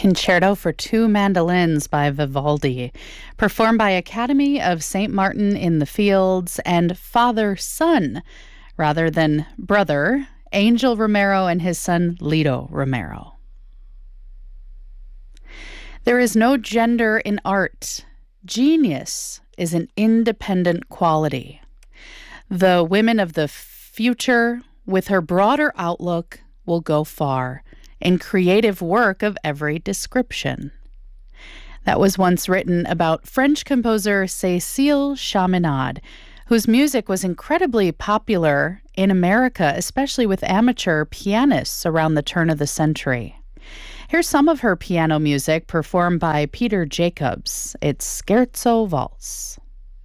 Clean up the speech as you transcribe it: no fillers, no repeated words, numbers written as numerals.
Concerto for Two Mandolins by Vivaldi, performed by Academy of St. Martin in the Fields and father-son, rather than brother, Angel Romero and his son Lito Romero. There is no gender in art. Genius is an independent quality. The women of the future, with her broader outlook, will go far in creative work of every description. That was once written about French composer Cécile Chaminade, whose music was incredibly popular in America, especially with amateur pianists around the turn of the century. Here's some of her piano music performed by Peter Jacobs. It's Scherzo Valse.